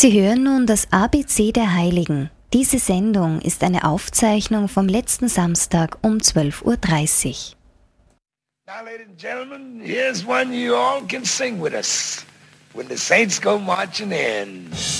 Sie hören nun das ABC der Heiligen. Diese Sendung ist eine Aufzeichnung vom letzten Samstag um 12:30 Uhr. Now, ladies and gentlemen, here's one you all can sing with us when the saints go marching in.